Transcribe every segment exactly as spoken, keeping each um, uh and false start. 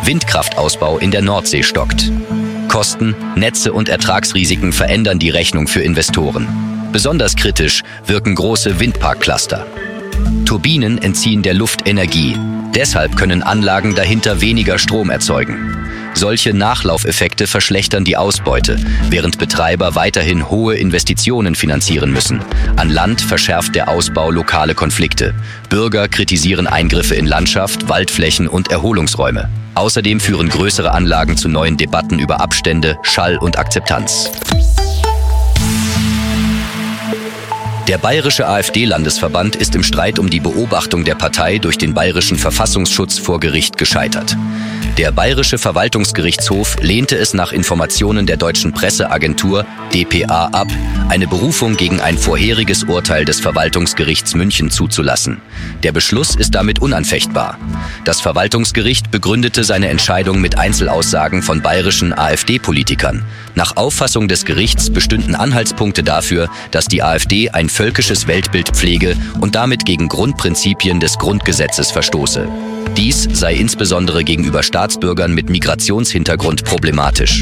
Windkraftausbau in der Nordsee stockt. Kosten, Netze und Ertragsrisiken verändern die Rechnung für Investoren. Besonders kritisch wirken große Windparkcluster. Turbinen entziehen der Luft Energie. Deshalb können Anlagen dahinter weniger Strom erzeugen. Solche Nachlaufeffekte verschlechtern die Ausbeute, während Betreiber weiterhin hohe Investitionen finanzieren müssen. An Land verschärft der Ausbau lokale Konflikte. Bürger kritisieren Eingriffe in Landschaft, Waldflächen und Erholungsräume. Außerdem führen größere Anlagen zu neuen Debatten über Abstände, Schall und Akzeptanz. Der Bayerische AfD-Landesverband ist im Streit um die Beobachtung der Partei durch den Bayerischen Verfassungsschutz vor Gericht gescheitert. Der Bayerische Verwaltungsgerichtshof lehnte es nach Informationen der deutschen Presseagentur D P A ab, eine Berufung gegen ein vorheriges Urteil des Verwaltungsgerichts München zuzulassen. Der Beschluss ist damit unanfechtbar. Das Verwaltungsgericht begründete seine Entscheidung mit Einzelaussagen von bayerischen AfD-Politikern. Nach Auffassung des Gerichts bestünden Anhaltspunkte dafür, dass die AfD ein völkisches Weltbild pflege und damit gegen Grundprinzipien des Grundgesetzes verstoße. Dies sei insbesondere gegenüber Staatsbürgern mit Migrationshintergrund problematisch.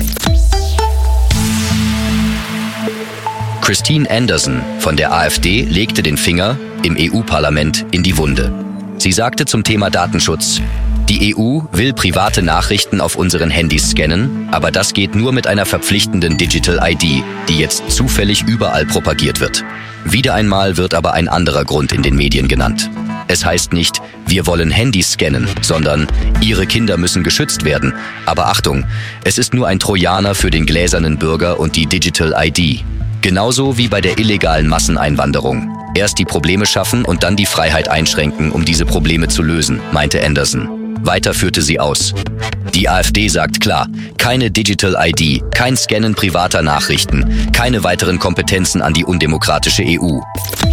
Christine Anderson von der AfD legte den Finger im E U-Parlament in die Wunde. Sie sagte zum Thema Datenschutz: Die E U will private Nachrichten auf unseren Handys scannen, aber das geht nur mit einer verpflichtenden Digital I D, die jetzt zufällig überall propagiert wird. Wieder einmal wird aber ein anderer Grund in den Medien genannt. Es heißt nicht, wir wollen Handys scannen, sondern Ihre Kinder müssen geschützt werden. Aber Achtung, es ist nur ein Trojaner für den gläsernen Bürger und die Digital I D. Genauso wie bei der illegalen Masseneinwanderung. Erst die Probleme schaffen und dann die Freiheit einschränken, um diese Probleme zu lösen, meinte Anderson. Weiter führte sie aus: Die AfD sagt klar, keine Digital I D, kein Scannen privater Nachrichten, keine weiteren Kompetenzen an die undemokratische E U.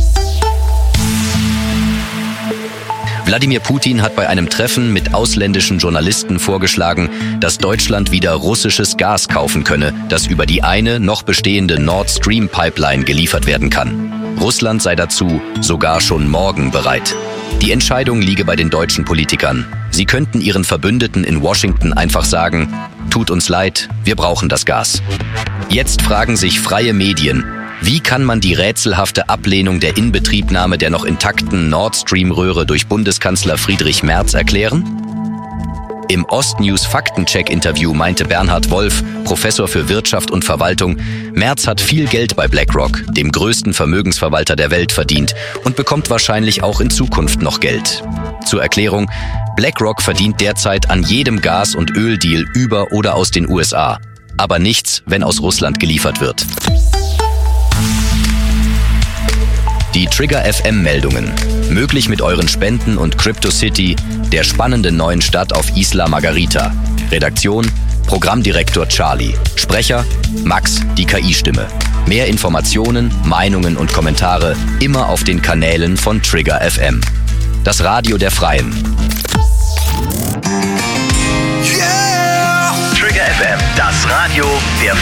Wladimir Putin hat bei einem Treffen mit ausländischen Journalisten vorgeschlagen, dass Deutschland wieder russisches Gas kaufen könne, das über die eine noch bestehende Nord Stream Pipeline geliefert werden kann. Russland sei dazu sogar schon morgen bereit. Die Entscheidung liege bei den deutschen Politikern. Sie könnten ihren Verbündeten in Washington einfach sagen: Tut uns leid, wir brauchen das Gas. Jetzt fragen sich freie Medien: Wie kann man die rätselhafte Ablehnung der Inbetriebnahme der noch intakten Nord Stream-Röhre durch Bundeskanzler Friedrich Merz erklären? Im Ostnews-Faktencheck-Interview meinte Bernhard Wolf, Professor für Wirtschaft und Verwaltung, Merz hat viel Geld bei BlackRock, dem größten Vermögensverwalter der Welt, verdient und bekommt wahrscheinlich auch in Zukunft noch Geld. Zur Erklärung: BlackRock verdient derzeit an jedem Gas- und Öldeal über oder aus den U S A, aber nichts, wenn aus Russland geliefert wird. Die Trigger F M-Meldungen. Möglich mit euren Spenden und CryptoCity, der spannenden neuen Stadt auf Isla Margarita. Redaktion: Programmdirektor Charlie. Sprecher: Max, die K I-Stimme. Mehr Informationen, Meinungen und Kommentare immer auf den Kanälen von Trigger F M. Das Radio der Freien. Yeah! Trigger F M, das Radio der